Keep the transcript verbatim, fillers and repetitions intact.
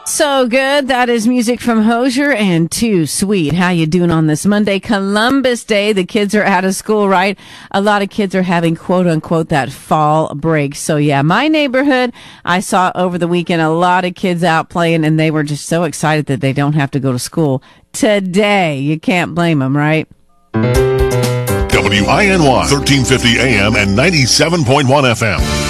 So good. That is music from Hozier and Too Sweet. How you doing on this Monday, Columbus Day? The kids are out of school, right? A lot of kids are having, quote unquote, that fall break. So yeah, my neighborhood, I saw over the weekend a lot of kids out playing, and they were just so excited that they don't have to go to school today. You can't blame them, right? W I N Y, thirteen fifty A M and ninety-seven point one F M.